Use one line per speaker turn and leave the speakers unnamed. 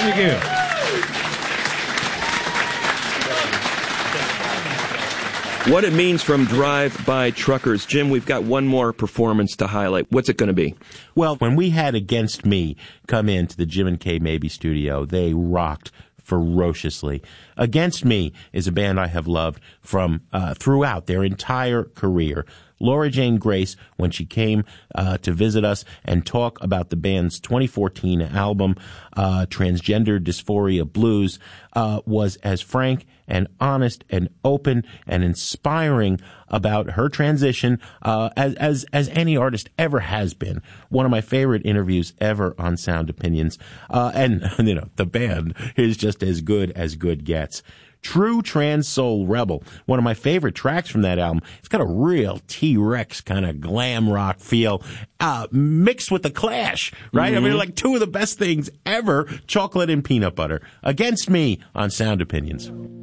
Thank you.
What it means from Drive-By Truckers. Jim, we've got one more performance to highlight. What's it going to be?
Well, when we had Against Me come into the Jim and Kay Mabie studio, they rocked ferociously. Against Me is a band I have loved from throughout their entire career. Laura Jane Grace, when she came to visit us and talk about the band's 2014 album, Transgender Dysphoria Blues, was as frank and honest and open and inspiring about her transition as any artist ever has been. One of my favorite interviews ever on Sound Opinions. And, you know, the band is just as good gets. True Trans Soul Rebel, one of my favorite tracks from that album. It's got a real T-Rex kind of glam rock feel, mixed with the Clash, right? Mm-hmm. I mean, like two of the best things ever, chocolate and peanut butter. Against Me on Sound Opinions.